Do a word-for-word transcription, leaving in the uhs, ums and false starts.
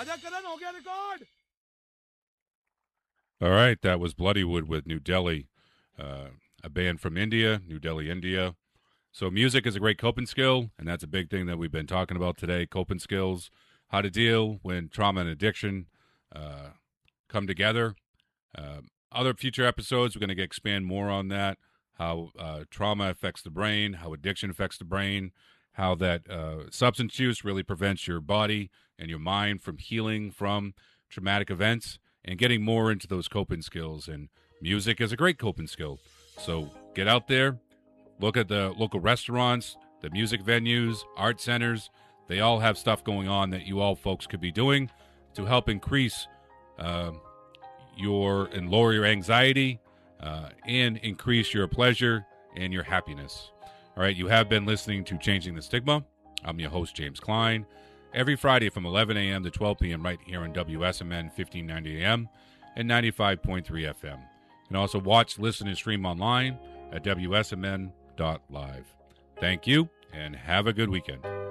All right, that was Bloodywood with New Delhi, uh, a band from India, New Delhi, India. So music is a great coping skill, and that's a big thing that we've been talking about today, coping skills, how to deal when trauma and addiction uh, come together. Uh, other future episodes, we're going to expand more on that, how uh, trauma affects the brain, how addiction affects the brain, how that uh, substance use really prevents your body and your mind from healing from traumatic events, and getting more into those coping skills. And music is a great coping skill. So get out there, look at the local restaurants, the music venues, art centers. They all have stuff going on that you all folks could be doing to help increase uh, your and lower your anxiety uh, and increase your pleasure and your happiness. All right, you have been listening to Changing the Stigma. I'm your host, James Klein. Every Friday from eleven a.m. to twelve p.m. right here on W S M N fifteen ninety A M and ninety-five point three F M. You can also watch, listen, and stream online at W S M N dot live. Thank you, and have a good weekend.